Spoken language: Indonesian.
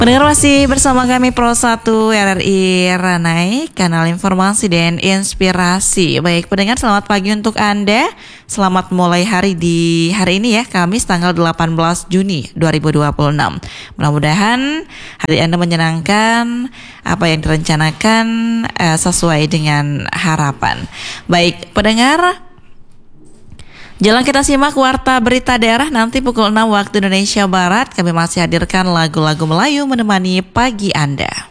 Pendengar masih bersama kami Pro 1 RRI Ranai, kanal informasi dan inspirasi. Baik pendengar, selamat pagi untuk Anda. Selamat mulai hari di hari ini ya, Kamis tanggal 18 Juni 2026. Mudah-mudahan hari Anda menyenangkan, apa yang direncanakan sesuai dengan harapan. Baik pendengar, jalan kita simak warta berita daerah nanti pukul 6 waktu Indonesia Barat. Kami masih hadirkan lagu-lagu Melayu menemani pagi Anda.